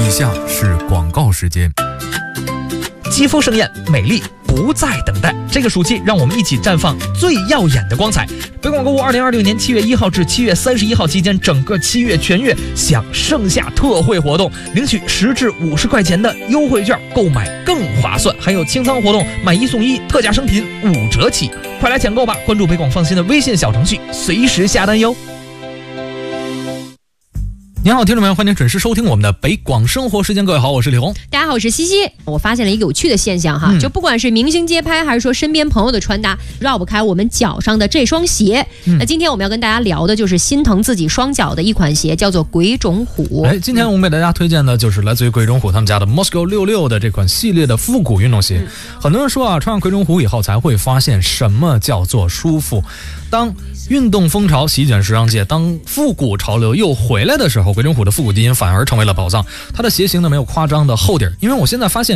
以下是广告时间。 肌肤盛艳，美丽不再等待。这个暑期，让我们一起绽放最耀眼的光彩。北广购物2026年7月1号至7月31号期间，整个7月全月享盛夏特惠活动，领取10至50块钱的优惠券，购买更划算。还有清仓活动，买1送1，特价商品5折起，快来抢购吧！关注北广放心的微信小程序，随时下单哟。您好，听众朋友，欢迎准时收听我们的北广生活时间。各位好，我是李红。 大家好，我是西西。我发现了一个有趣的现象哈，就不管是明星街拍，还是说身边朋友的穿搭，绕不开我们脚上的这双鞋。那今天我们要跟大家聊的就是心疼自己双脚的一款鞋，叫做鬼冢虎。 今天我们给大家推荐的就是来自于鬼冢虎他们家的 Moscow 66的这款系列的复古运动鞋。很多人说啊，穿上鬼冢虎以后才会发现什么叫做舒服。当运动风潮席卷时尚界，当复古潮流又回来的时候，鬼冢虎的复古基因反而成为了宝藏。它的鞋型呢没有夸张的厚底，因为我现在发现